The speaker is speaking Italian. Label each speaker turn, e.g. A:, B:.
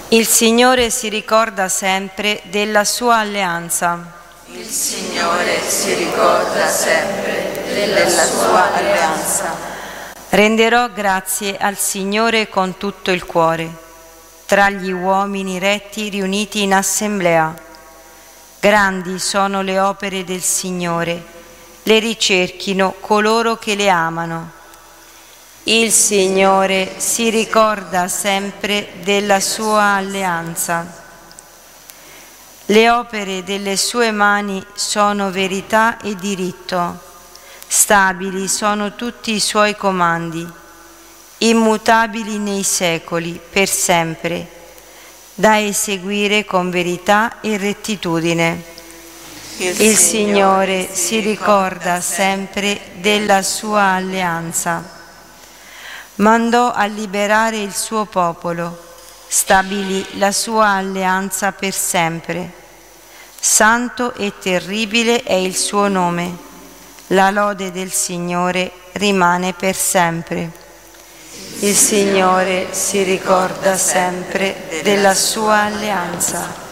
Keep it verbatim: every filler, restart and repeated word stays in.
A: Il Signore si ricorda sempre della sua alleanza.
B: Il Signore si ricorda sempre della sua alleanza.
A: Renderò grazie al Signore con tutto il cuore, tra gli uomini retti riuniti in assemblea. Grandi sono le opere del Signore, le ricerchino coloro che le amano. Il Signore si ricorda sempre della sua alleanza. Le opere delle sue mani sono verità e diritto. Stabili sono tutti i suoi comandi, immutabili nei secoli, per sempre, da eseguire con verità e rettitudine. Il, Il Signore si ricorda sempre della sua alleanza. Mandò a liberare il suo popolo, stabilì la sua alleanza per sempre. Santo e terribile è il suo nome. La lode del Signore rimane per sempre. Il Signore si ricorda sempre della sua alleanza.